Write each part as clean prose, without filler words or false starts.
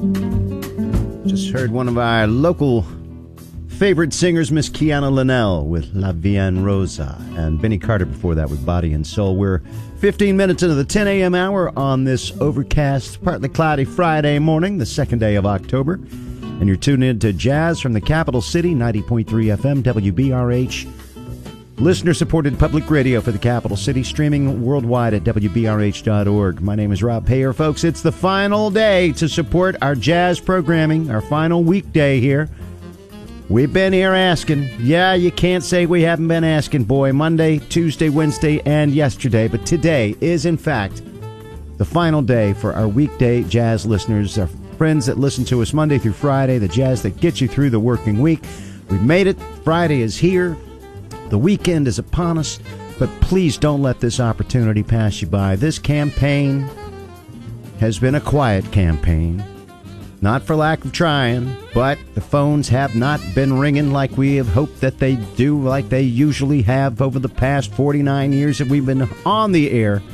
Just heard one of our local favorite singers, Miss Kiana Linnell, with La Vie en Rosa, and Benny Carter before that with Body and Soul. We're 15 minutes into the 10 a.m. hour on this overcast, partly cloudy Friday morning, the second day of October. And you're tuned in to Jazz from the Capital City, 90.3 FM, WBRH. Listener-supported public radio for the Capital City, streaming worldwide at WBRH.org. My name is Rob Payer, folks. It's the final day to support our jazz programming, our final weekday here. We've been here asking. Yeah, you can't say we haven't been asking, boy. Monday, Tuesday, Wednesday, and yesterday. But today is, in fact, the final day for our weekday jazz listeners, our friends that listen to us Monday through Friday, the jazz that gets you through the working week. We've made it. Friday is here. The weekend is upon us, but please don't let this opportunity pass you by. This campaign has been a quiet campaign, not for lack of trying, but the phones have not been ringing like we have hoped that they do, like they usually have over the past 49 years that we've been on the air.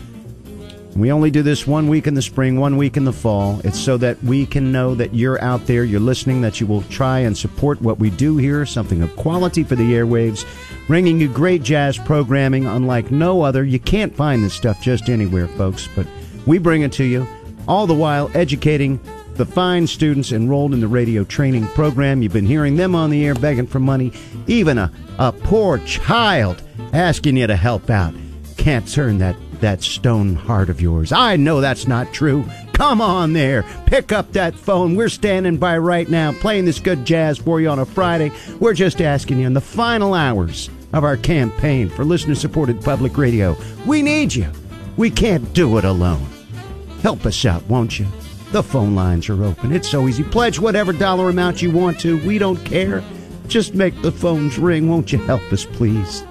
We only do this 1 week in the spring, 1 week in the fall. It's so that we can know that you're out there, you're listening, that you will try and support what we do here, something of quality for the airwaves, bringing you great jazz programming unlike no other. You can't find this stuff just anywhere, folks, but we bring it to you, all the while educating the fine students enrolled in the radio training program. You've been hearing them on the air begging for money, even a poor child asking you to help out. Can't turn that stone heart of yours. I know that's not true. Come on there. Pick up that phone. We're standing by right now playing this good jazz for you on a Friday. We're just asking you in the final hours of our campaign for listener-supported public radio. We need you. We can't do it alone. Help us out, won't you? The phone lines are open. It's so easy. Pledge whatever dollar amount you want to. We don't care. Just make the phones ring. Won't you help us, please?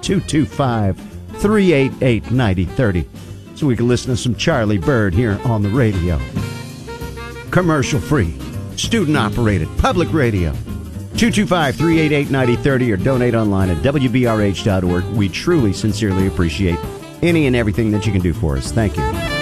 225-388-9030. So we can listen to some Charlie Bird here on the radio. Commercial-free, student-operated, public radio. 225-388-9030 or donate online at WBRH.org. We truly, sincerely appreciate any and everything that you can do for us. Thank you.